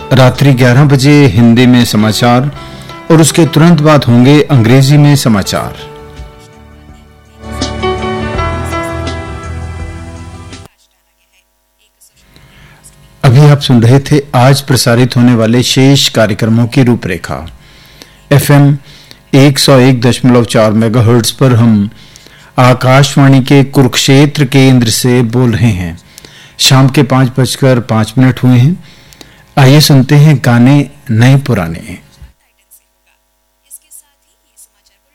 रात्रि 11 बजे हिंदी में समाचार और उसके तुरंत बाद होंगे अंग्रेजी में समाचार। अभी आप सुन रहे थे आज प्रसारित होने वाले शेष कार्यक्रमों की रूपरेखा। FM 101.4 मेगाहर्ट्ज पर हम आकाशवाणी के कुरुक्षेत्र केंद्र से बोल रहे हैं। शाम के 5:05 हुए हैं। आइए सुनते हैं गाने नए पुराने।